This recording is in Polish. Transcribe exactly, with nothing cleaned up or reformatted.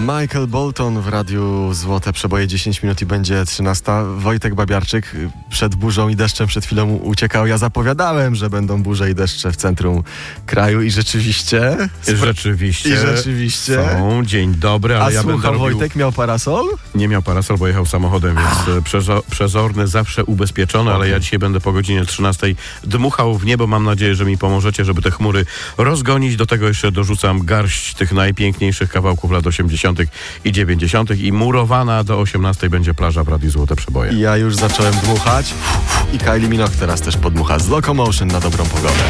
Michael Bolton w radiu Złote Przeboje, dziesięć minut i będzie trzynasta. Wojtek Babiarczyk przed burzą i deszczem przed chwilą uciekał. Ja zapowiadałem, że będą burze i deszcze w centrum kraju i rzeczywiście... Rzeczywiście. I rzeczywiście. Są. Dzień dobry, ale A ja słuchał, będę robił... Wojtek miał parasol? Nie miał parasol, bo jechał samochodem, więc przezo- przezorny, zawsze ubezpieczony, ale ja dzisiaj będę po godzinie trzynastej dmuchał w niebo. Mam nadzieję, że mi pomożecie, żeby te chmury rozgonić. Do tego jeszcze dorzucam garść tych najpiękniejszych kawałków lat osiemdziesiątych i dziewięćdziesiątych i murowana do osiemnastej będzie plaża w Radiu Złote Przeboje. I ja już zacząłem dmuchać i Kylie Minogue teraz też podmucha z Locomotion na dobrą pogodę.